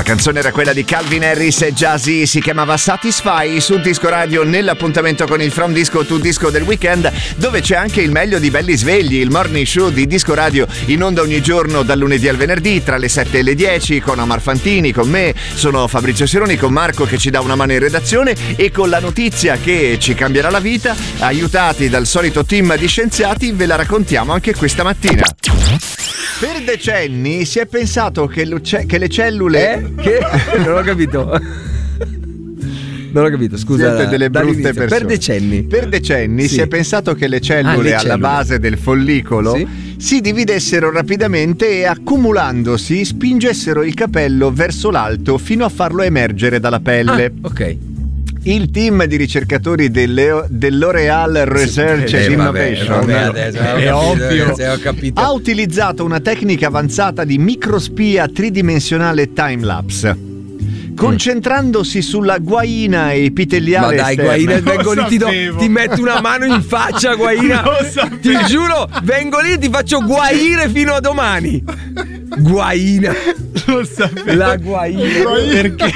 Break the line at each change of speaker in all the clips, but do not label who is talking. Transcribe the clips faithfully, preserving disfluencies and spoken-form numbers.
canzone era quella di Calvin Harris e Jazzy, si chiamava Satisfy su Disco Radio, nell'appuntamento con il From Disco to Disco del weekend, dove c'è anche il meglio di Belli Svegli, il morning show di Disco Radio in onda ogni giorno dal lunedì al venerdì tra le sette e le dieci con Omar Fantini, con me, sono Fabrizio Sironi, con Marco che ci dà una mano in redazione e con la notizia che ci cambierà la vita, aiutati dal solito team di scienziati, ve la raccontiamo anche questa mattina. Per decenni si è pensato che, che le cellule...
Eh? Che? Non ho capito. Non ho capito, scusa.
Siete delle brutte persone.
Per decenni.
Per decenni
sì.
si è pensato che le cellule,
ah, le
alla
cellule.
base del follicolo sì? si dividessero rapidamente e accumulandosi spingessero il capello verso l'alto fino a farlo emergere dalla pelle.
Ah, ok.
Il team di ricercatori dell'Oreal Research
eh,
and Innovation
vabbè, adesso, è capito, ovvio. Ho capito.
ha utilizzato una tecnica avanzata di microspia tridimensionale timelapse. Concentrandosi sulla guaina epiteliale.
Ma dai,
esterna.
guaina, vengo lì, ti, do, ti metto una mano in faccia, guaina. Ti giuro, vengo lì e ti faccio guaire fino a domani. Guaina.
Lo sapevo.
La guaina.
Perché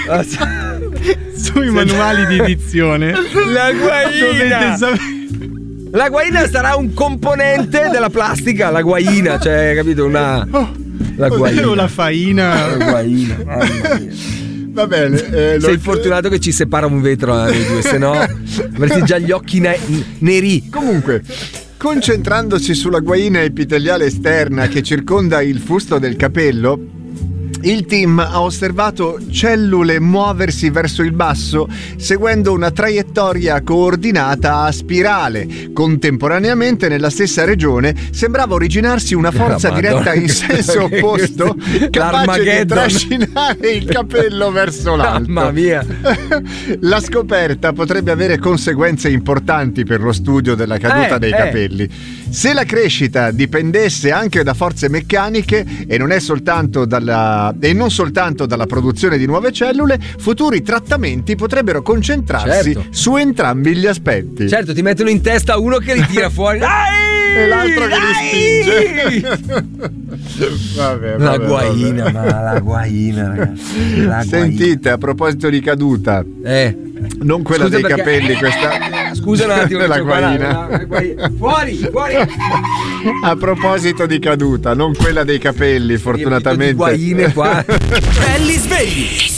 sui manuali di edizione
la guaina. La guaina sarà un componente della plastica, la guaina, cioè, capito? Una la guaina.
La faina.
La guaina. Mamma mia.
Va bene. Eh,
Sei fortunato che ci separa un vetro noi due, se no avresti già gli occhi ne- neri.
Comunque, concentrandosi sulla guaina epiteliale esterna che circonda il fusto del capello, il team ha osservato cellule muoversi verso il basso seguendo una traiettoria coordinata a spirale. Contemporaneamente nella stessa regione sembrava originarsi una forza
oh,
diretta in senso opposto capace di trascinare il capello verso l'alto.
Mamma mia.
La scoperta potrebbe avere conseguenze importanti per lo studio della caduta
eh,
dei
eh.
capelli. Se la crescita dipendesse anche da forze meccaniche e non è soltanto dalla e non soltanto dalla produzione di nuove cellule, futuri trattamenti potrebbero concentrarsi
certo.
su entrambi gli aspetti.
Certo, ti mettono in testa uno che li tira fuori dai!
E l'altro che li spinge. Vabbè, vabbè,
la guaina,
vabbè.
ma la guaina, ragazzi. La
Sentite,
guaina.
a proposito di caduta,
eh.
non quella
Scusa
dei
perché...
capelli, questa
scusa un attimo,
la guaina.
La guaina. Fuori, fuori.
A proposito di caduta, non quella dei capelli, fortunatamente.
Guaine qua.
Belli svegli,